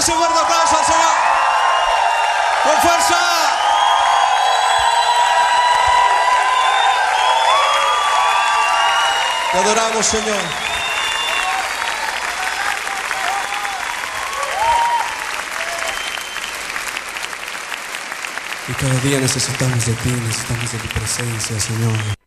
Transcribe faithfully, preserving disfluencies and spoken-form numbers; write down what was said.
ese fuerte aplauso al Señor. ¡Con fuerza! Te adoramos, Señor. Y cada día necesitamos de ti, necesitamos de tu presencia, Señor.